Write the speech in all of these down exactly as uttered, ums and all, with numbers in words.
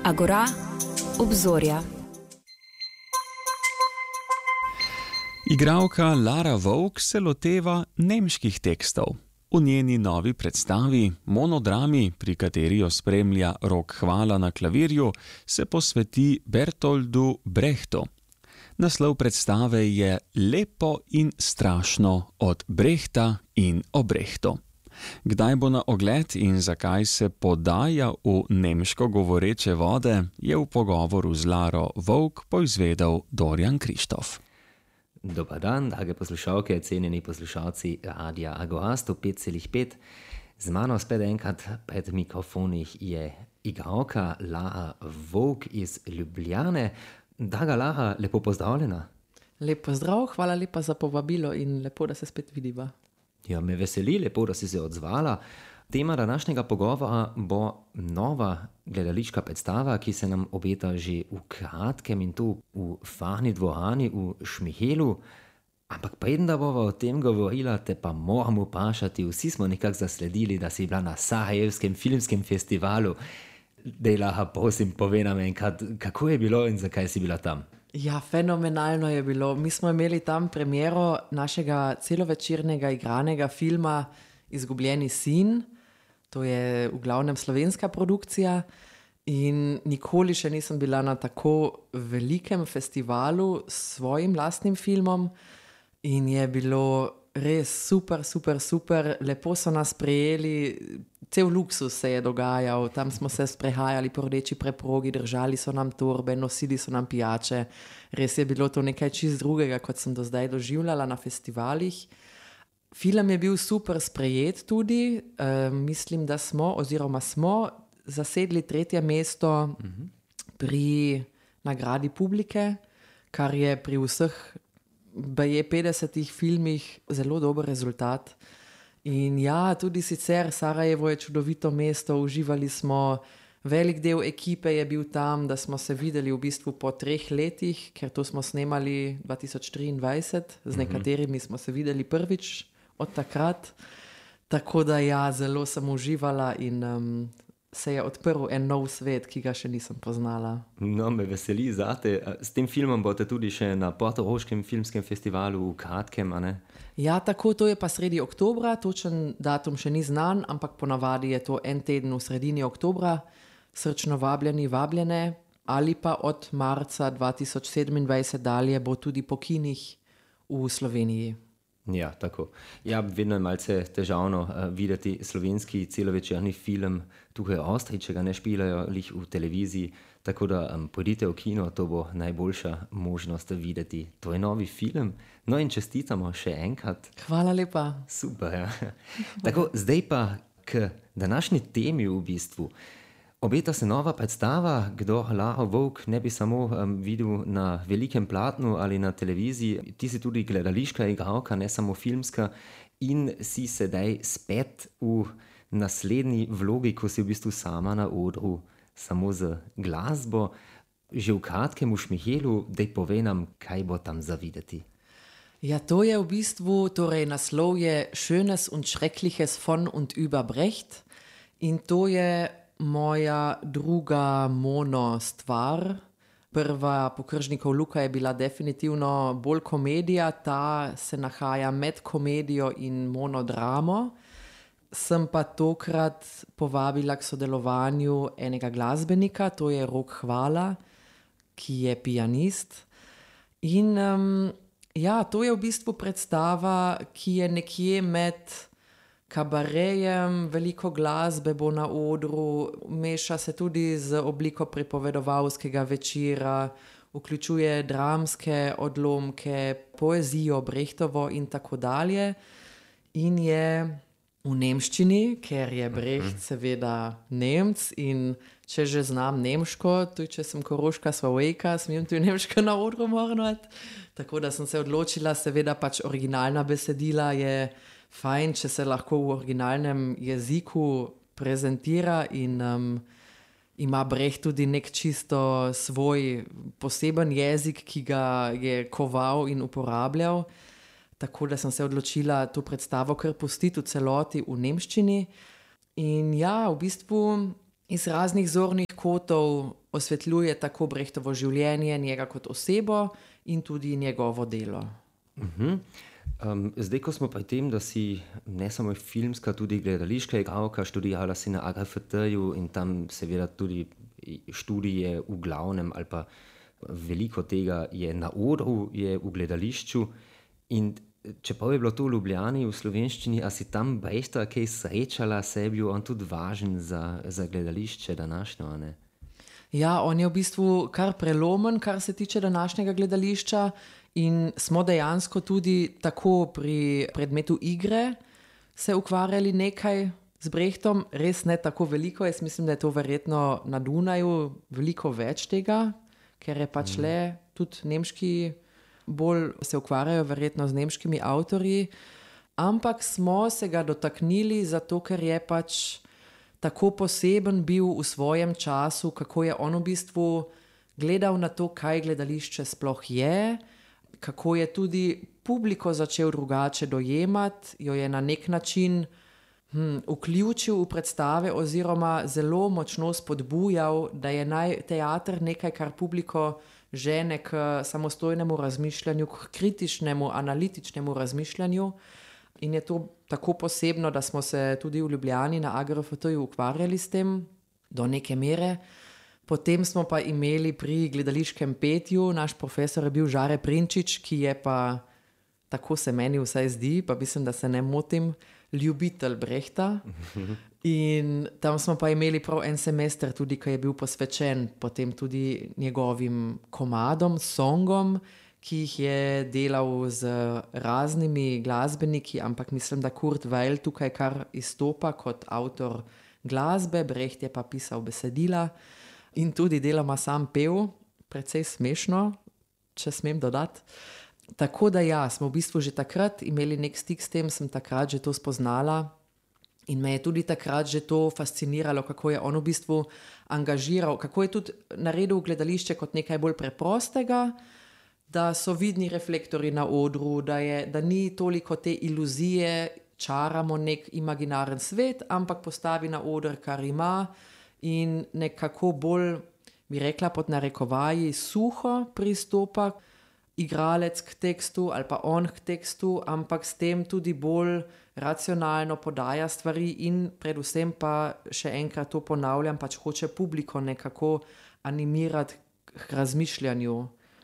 Agora, obzorja. Igralka Lara Vovk se loteva nemških tekstov. V njeni novi predstavi, monodrami, pri kateri jo spremlja Rok Hvala na klavirju, se posveti Bertoldu Brechtu. Naslov predstave je Lepo in strašno od Brechta in o Brechtu. Kdaj bo na ogled in zakaj se podaja v nemško govoreče vode, je v pogovoru z Laro Vovk poizvedel Dorjan Krištof. Dobar dan, drage poslušalke, cenjeni poslušalci Radia Agora sto pet celih pet. Z mano spet enkrat pred mikrofonih je igralka Lara Vovk iz Ljubljane. Draga Lara, lepo pozdravljena. Lep pozdrav, hvala lepa za povabilo in lepo, da se spet vidiva. Ja, me veseli, lepo, da si se odzvala. Tema današnjega pogovora bo nova gledališka predstava, ki se nam obeta že v kratkem in tu v Farni dvorani v Šmihelu. Ampak preden da bova o tem govorila, te pa moramo vprašati, vsi smo nekako zasledili, da si bila na Sarajevskem filmskem festivalu. Dej, Lara, prosim, povej nam enkrat, kako je bilo in zakaj si bila tam? Ja, fenomenalno je bilo. Mi smo imeli tam premiero našega celovečernega igranega filma Izgubljeni sin. To je v glavnem slovenska produkcija in nikoli še nisem bila na tako velikem festivalu s svojim lastnim filmom in je bilo res super, super, super. Lepo so nas sprejeli, cel luksus se je dogajal, tam smo se sprehajali po rdeči preprogi, držali so nam torbe, nosili so nam pijače. Res je bilo to nekaj čist drugega, kot sem do zdaj doživljala na festivalih. Film je bil super sprejet tudi, e, mislim, da smo oziroma smo zasedli tretje mesto uh-huh. pri nagradi publike, kar je pri vseh baje petdesetih filmih zelo dober rezultat. In ja, tudi sicer Sarajevo je čudovito mesto, uživali smo, velik del ekipe je bil tam, da smo se videli v bistvu po treh letih, ker to smo snemali dva tisoč triindvajset, z nekaterimi smo se videli prvič od takrat, tako da ja, zelo sem uživala in um, se je odprl en nov svet, ki ga še nisem poznala. No, me veseli zate. S tem filmom boste tudi še na Portoroškem filmskem festivalu v kratkem, a ne? Ja, tako, to je pa sredi oktobra, točen datum še ni znan, ampak ponavadi je to en teden v sredini oktobra, srčno vabljeni, vabljene, ali pa od marca dva tisoč sedemindvajset dalje bo tudi po kinih v Sloveniji. Ja, tako. Ja, vedno je malce težavno uh, videti slovenski celovečerni film tukaj v Avstriji, če ga ne špilajo lih v televiziji, tako da um, pojdite v kino, to bo najboljša možnost videti tvoj novi film. No in čestitamo še enkrat. Hvala lepa. Super, ja. Tako, zdaj pa k današnji temi v bistvu. Obeta se nova predstava, kdo Laro Vovk ne bi samo um, videl na velikem platnu ali na televiziji, ti si tudi gledališka igralka, ne samo filmska, in si sedaj spet v naslednji vlogi, ko si v bistvu sama na odru, samo z glasbo. Že v kratkem v Šmihelu, dej povej nam, kaj bo tam za videti. Ja, to je v bistvu, torej naslov je Schönes und Schreckliches von und über Brecht in to je moja druga mono stvar. Prva Pokržnikov Luka je bila definitivno bolj komedija, ta se nahaja med komedijo in monodramo. Sem pa tokrat povabila k sodelovanju enega glasbenika, to je Rok Hvala, ki je pianist. In um, ja, to je v bistvu predstava, ki je nekje med kabarejem, veliko glasbe bo na odru, meša se tudi z obliko pripovedovalskega večera, vključuje dramske odlomke, poezijo Brechtovo in tako dalje. In je v nemščini, ker je Brecht seveda Nemc in če že znam nemško, tudi če sem koroška Slovejka, smem tudi nemško na odru morati. Tako da sem se odločila, seveda pač originalna besedila je fajn, če se lahko v originalnem jeziku prezentira in um, ima Brecht tudi nek čisto svoj poseben jezik, ki ga je koval in uporabljal. Tako da sem se odločila to predstavo kar pustiti v celoti v nemščini. In ja, v bistvu iz raznih zornih kotov osvetljuje tako Brechtovo življenje, njega kot osebo in tudi njegovo delo. Uh-huh. Um, zdaj, ko smo pri tem, da si ne samo filmska, tudi gledališka igralka, študirala si na A G F T-ju in tam seveda tudi študije v glavnem ali pa veliko tega je na odru, je v gledališču. In čeprav je bilo to v Ljubljani, v slovenščini, a si tam Brechta kaj srečala, se je bil on tudi važen za, za gledališče današnjo, ne? Ja, on je v bistvu kar prelomen, kar se tiče današnjega gledališča in smo dejansko tudi tako pri predmetu igre se ukvarjali nekaj z Brechtom, res ne tako veliko, jaz mislim, da je to verjetno na Dunaju veliko več tega, ker je pač le tudi nemški bolj se ukvarjajo verjetno z nemškimi avtorji, ampak smo se ga dotaknili zato, ker je pač tako poseben bil v svojem času, kako je on v bistvu gledal na to, kaj gledališče sploh je, kako je tudi publiko začel drugače dojemati, jo je na nek način hm, vključil v predstave oziroma zelo močno spodbujal, da je naj teater nekaj, kar publiko žene k samostojnemu razmišljanju, k kritičnemu, analitičnemu razmišljanju. In je to tako posebno, da smo se tudi v Ljubljani na A G F T-ju ukvarjali s tem do neke mere. Potem smo pa imeli pri gledališkem petju, naš profesor je bil Žare Prinčič, ki je pa, tako se meni vsaj zdi, pa mislim, da se ne motim, ljubitelj Brechta. In tam smo pa imeli prav en semester tudi, ki je bil posvečen potem tudi njegovim komadom, songom, ki jih je delal z raznimi glasbeniki, ampak mislim, da Kurt Weill tukaj kar izstopa kot avtor glasbe, Brecht je pa pisal besedila in tudi deloma sam pel, precej smešno, če smem dodati. Tako da ja, smo v bistvu že takrat imeli nek stik s tem, sem takrat že to spoznala in me je tudi takrat že to fasciniralo, kako je on v bistvu angažiral, kako je tudi naredil gledališče kot nekaj bolj preprostega, da so vidni reflektori na odru, da, je, da ni toliko te iluzije, čaramo nek imaginaren svet, ampak postavi na oder, kar ima in nekako bolj, bi rekla pod narekovaji, suho pristopa igralec k tekstu ali pa on k tekstu, ampak s tem tudi bolj racionalno podaja stvari in predvsem pa še enkrat to ponavljam, pač hoče publiko nekako animirati k razmišljanju.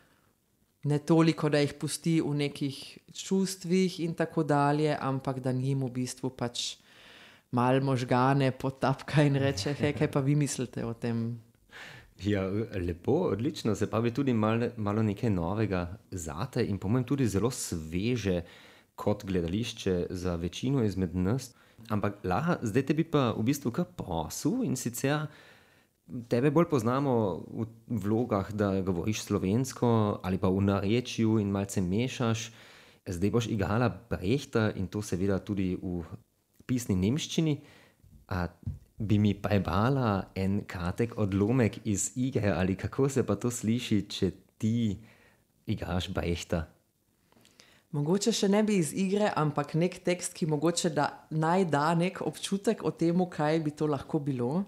Ne toliko, da jih pusti v nekih čustvih in tako dalje, ampak da njim v bistvu pač mal možgane potapka in reče, hej, kaj pa vi mislite o tem? Ja, lepo, odlično, se pa bi tudi malo, malo nekaj novega zate in po mojem tudi zelo sveže kot gledališče za večino izmed nas. Ampak Laha, zdaj te bi pa v bistvu kar prosil in sicer tebe bolj poznamo v vlogah, da govoriš slovensko ali pa v narečju in malce mešaš. Zdaj boš igrala Brechta in to seveda tudi v pisni nemščini. A bi mi prebala en kratek odlomek iz igre ali kako se pa to sliši, če ti igraš Brechta? Mogoče še ne bi iz igre, ampak nek tekst, ki mogoče da naj da nek občutek o temu, kaj bi to lahko bilo.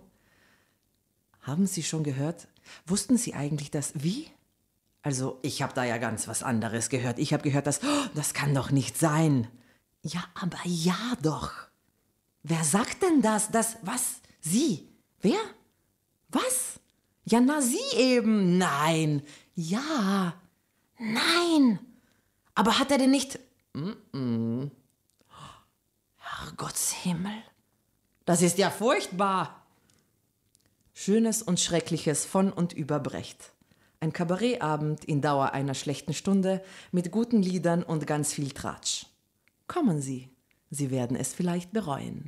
Haben Sie schon gehört? Wussten Sie eigentlich, dass wie? Also, ich habe da ja ganz was anderes gehört. Ich habe gehört, dass, oh, das kann doch nicht sein. Ja, aber ja doch. Wer sagt denn das? Das, was? Sie? Wer? Was? Ja, na, Sie eben. Nein. Ja. Nein. Aber hat er denn nicht... Mm-mm. Herrgottshimmel. Das ist ja furchtbar. Schönes und Schreckliches von und über Brecht. Ein Kabarettabend in Dauer einer schlechten Stunde mit guten Liedern und ganz viel Tratsch. Kommen Sie, Sie werden es vielleicht bereuen.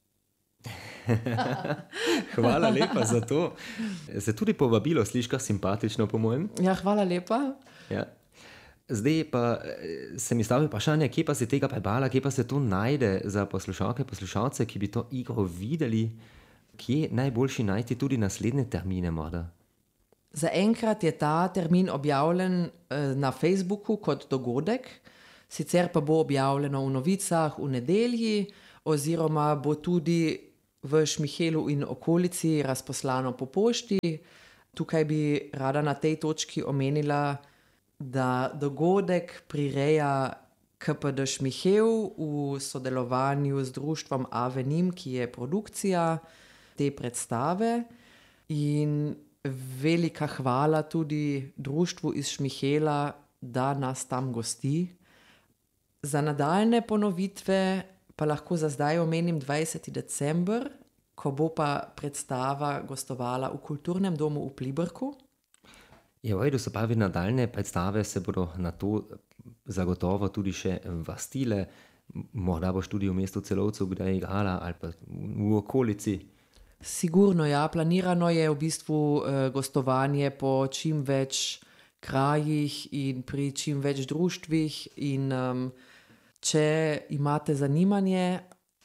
Hvala lepa za to. Se tudi povabilo sliši kar simpatično, po mojem. Ja, hvala lepa. Ja. Zdaj pa se mi stavi vprašanje, kje pa se tega prebala, kje pa se to najde za poslušalke, poslušalce, ki bi to igro videli. Kje najboljši najti tudi naslednje termine morda? Zaenkrat je ta termin objavljen na Facebooku kot dogodek, sicer pa bo objavljeno v novicah v nedelji oziroma bo tudi v Šmihelu in okolici razposlano po pošti. Tukaj bi rada na tej točki omenila, da dogodek prireja K P D Šmihev v sodelovanju z društvom Avenim, ki je produkcija te predstave, in velika hvala tudi društvu iz Šmihela, da nas tam gosti. Za nadaljne ponovitve pa lahko za zdaj omenim dvajseti december, ko bo pa predstava gostovala v Kulturnem domu v Pliberku. Ja, v redu, se pravi, nadaljne predstave se bodo na to zagotovo tudi še vrstile. Morda boš tudi v mestu Celovcu kdaj igrala ali pa v okolici. Sigurno, ja. Planirano je v bistvu eh, gostovanje po čim več krajih in pri čim več društvih in um, če imate zanimanje,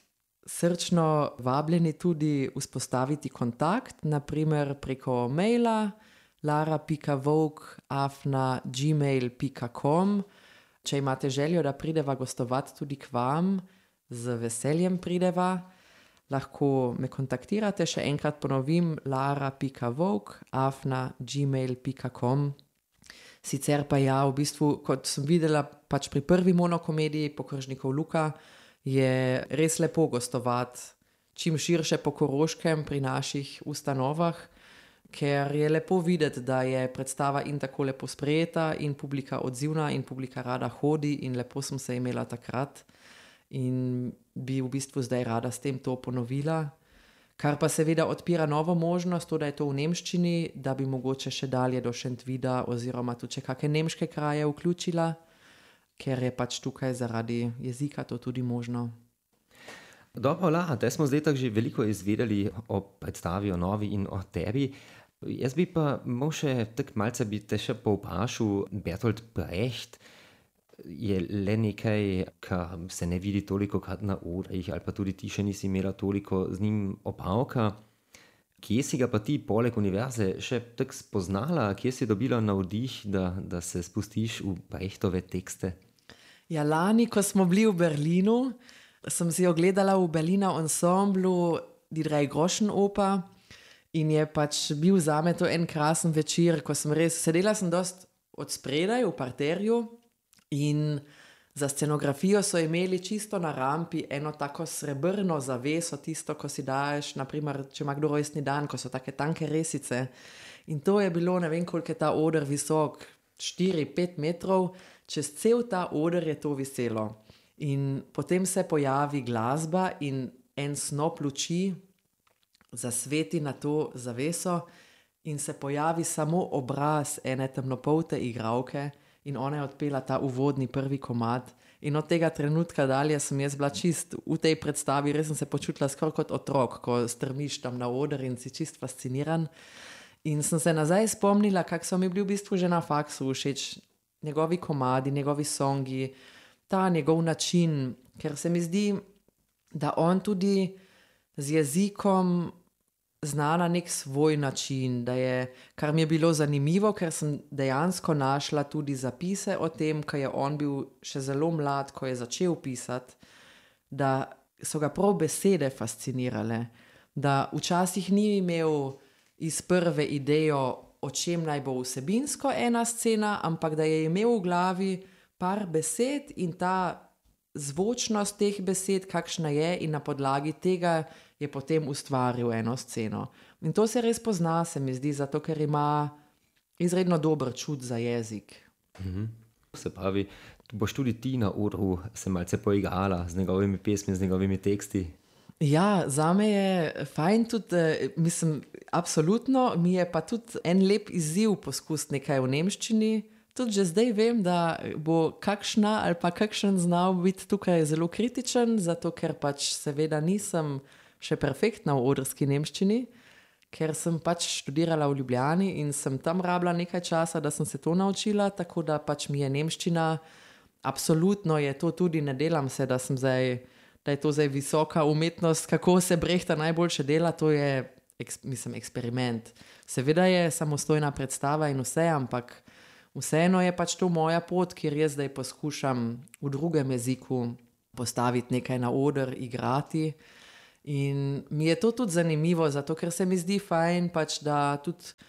srčno vabljeni tudi vzpostaviti kontakt, naprimer preko maila lara pika vovk afna gmail pika com. Če imate željo, da prideva gostovati tudi k vam, z veseljem prideva. Lahko me kontaktirate, še enkrat ponovim, lara pika vovk afna gmail pika com. Sicer pa ja, v bistvu, kot sem videla pač pri prvi monokomediji Pokržnikov Luka, je res lepo gostovati čim širše po Koroškem pri naših ustanovah, ker je lepo videti, da je predstava in tako lepo sprejeta in publika odzivna in publika rada hodi in lepo sem se imela takrat in bi v bistvu zdaj rada s tem to ponovila. Kar pa seveda odpira novo možnost, to, da je to v nemščini, da bi mogoče še dalje do Šentvida oziroma tudi še kakšne nemške kraje vključila, ker je pač tukaj zaradi jezika to tudi možno. Dobro, Lara, te smo zdaj tako že veliko izvedeli o predstavi, o novi in o tebi. Jaz bi pa mal še tak malce bi te še povprašal, Bertolt Brecht je le nekaj, kar se ne vidi toliko krat na odrih, ali pa tudi ti še nisi imela toliko z njim opravka. Kje si ga pa ti poleg univerze še tak spoznala? Kje si dobila navdih, da, da se spustiš v Brechtove tekste? Ja, lani, ko smo bili v Berlinu, sem si ogledala v Berliner Ensemblu Die drei Groschen Oper in je pač bil zame to en krasen večer, ko sem res, sedela sem dost od spredaj v parterju in za scenografijo so imeli čisto na rampi eno tako srebrno zaveso, tisto, ko si daješ, naprimer, če ima kdo rojstni dan, ko so take tanke resice. In to je bilo, ne vem, koliko je ta oder visok, štiri pet metrov, čez cel ta oder je to viselo. In potem se pojavi glasba in en snop luči zasveti na to zaveso in se pojavi samo obraz ene temnopolte igralke in ona je odpela ta uvodni prvi komad. In od tega trenutka dalje sem jaz bila čist v tej predstavi, res sem se počutila skoraj kot otrok, ko strmiš tam na oder in si čist fasciniran. In sem se nazaj spomnila, kako so mi bili v bistvu že na faksu všeč njegovi komadi, njegovi songi, ta njegov način, ker se mi zdi, da on tudi z jezikom zna na nek svoj način, da je, kar mi je bilo zanimivo, ker sem dejansko našla tudi zapise o tem, ko je on bil še zelo mlad, ko je začel pisati, da so ga prav besede fascinirale, da včasih ni imel iz prve idejo, o čem naj bo vsebinsko ena scena, ampak da je imel v glavi par besed in ta zvočnost teh besed, kakšna je, in na podlagi tega je potem ustvaril eno sceno. In to se res pozna, se mi zdi, zato ker ima izredno dober čut za jezik. Mhm. Se pravi, boš tudi ti na odru se malce poigrala z njegovimi pesmi, z njegovimi teksti? Ja, zame je fajn tudi, mislim, absolutno, mi je pa tudi en lep izziv poskusiti nekaj v nemščini. Tudi že zdaj vem, da bo kakšna ali pa kakšen znal biti tukaj zelo kritičen, zato ker pač seveda nisem še perfektna v odrski nemščini, ker sem pač študirala v Ljubljani in sem tam rabila nekaj časa, da sem se to naučila, tako da pač mi je nemščina, absolutno je to tudi, ne delam se, da sem zdaj, da je to zdaj visoka umetnost, kako se Brehta najboljše dela, to je, mislim, eksperiment. Seveda je samostojna predstava in vse, ampak vseeno je pač to moja pot, kjer jaz zdaj poskušam v drugem jeziku postaviti nekaj na oder, igrati. In mi je to tudi zanimivo, zato ker se mi zdi fajn, pač, da tudi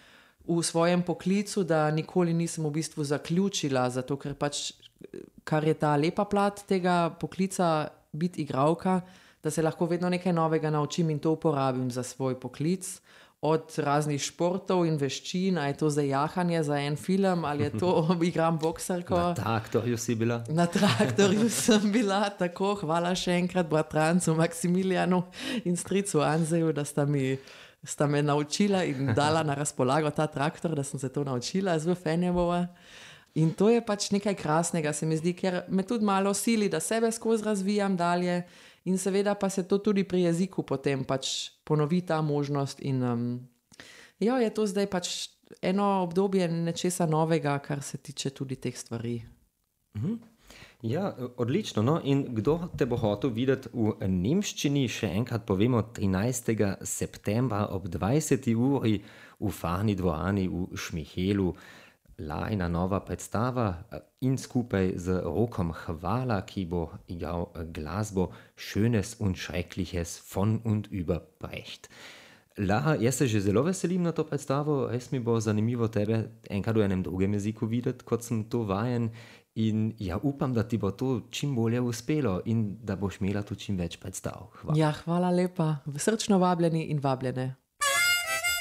v svojem poklicu, da nikoli nisem v bistvu zaključila, zato ker pač, kar je ta lepa plat tega poklica, biti igralka, da se lahko vedno nekaj novega naučim in to uporabim za svoj poklic. Od raznih športov in veščin, a je to zdaj jahanje za en film, ali je to igram boksarko. Na traktorju si bila. Na traktorju sem bila, tako, hvala še enkrat bratrancu Maksimilijanu in stricu Anzeju, da sta, mi, sta me naučila in dala na razpolago ta traktor, da sem se to naučila z Fenjevova. In to je pač nekaj krasnega, se mi zdi, ker me tudi malo sili, da sebe skozi razvijam dalje. In seveda pa se to tudi pri jeziku potem pač ponovi ta možnost in um, jo, je to zdaj pač eno obdobje nečesa novega, kar se tiče tudi teh stvari. Mhm. Ja, odlično. No? In kdo te bo hotel videti v nemščini, še enkrat povemo, trinajstega septembra ob dvajseti uri v Farni dvorani v Šmihelu. Lajna nova predstava in skupaj z Rokom Hvala, ki bo igral glasbo Schönes und Schreckliches von und über Brecht. Lara, jaz se že zelo veselim na to predstavo, res mi bo zanimivo tebe enkrat v enem drugem jeziku videti, kot sem to vajen. In ja, upam, da ti bo to čim bolje uspelo in da boš imela tu čim več predstav. Hvala. Ja, hvala lepa. Srčno vabljeni in vabljene.